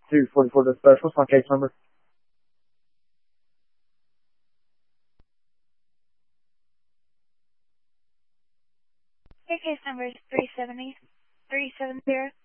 244 dispatch. What's my case number? Your case number is 370.